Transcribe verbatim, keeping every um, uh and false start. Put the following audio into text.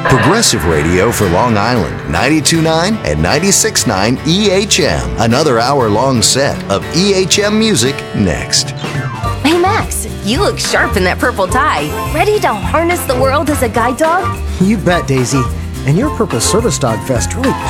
Progressive Radio for Long Island, ninety-two point nine and ninety-six point nine E H M. Another hour-long set of E H M music next. Hey Max, you look sharp in that purple tie. Ready to harness the world as a guide dog? You bet, Daisy. And your purple service dog vest really